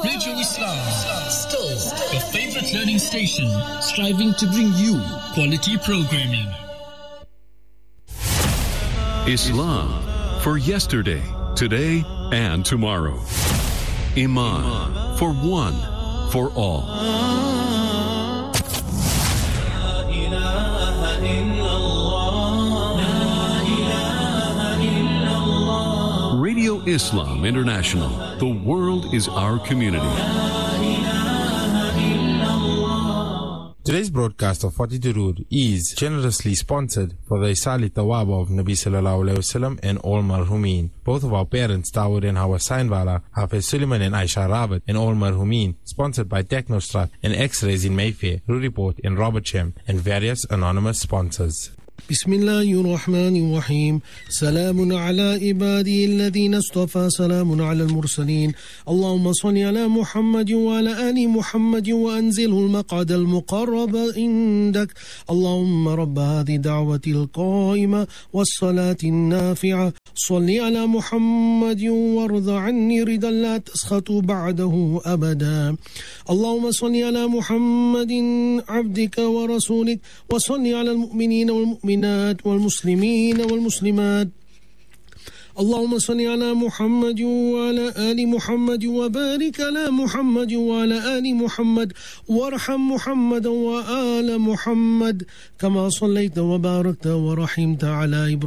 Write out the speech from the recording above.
Radio Islam, still your favorite learning station, striving to bring you quality programming. Islam for yesterday, today, and tomorrow. Iman for one, for all. Radio Islam International. The world is our community. Today's broadcast of 40 Durood is generously sponsored for the Isali Tawaba of Nabi Sallallahu Alaihi Wasallam and all marhumin. Both of our parents, Dawood and Hawa Sainwala, Hafiz Suleiman and Aisha Rawat, and all marhumin. Sponsored by Technostrut and X-Rays in Mayfair, Ruriport and Robert Shem, and various anonymous sponsors. بسم الله الرحمن الرحيم سلام على عبادي الذين اصطفى سلام على المرسلين اللهم صل على محمد وعلى آل محمد وأنزله المقعد المقرب عندك اللهم رب هذه الدعوة القائمة والصلاة النافعة صل على محمد وارض عني رضا لا تسخط بعده أبدا اللهم صل على محمد عبدك ورسولك وصل على المؤمنين والمؤمنات والمسلمين والمسلمات اللهم صل على محمد وعلى آل محمد وبارك على محمد وعلى آل محمد وارحم محمد وآل محمد كما صليت وباركت ورحمت على إبراهيم